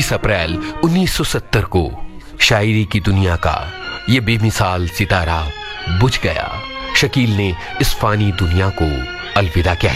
20 अप्रैल 1970 को शायरी की दुनिया का ये बेमिसाल सितारा बुझ गया। शकील ने इस फानी दुनिया को अलविदा कह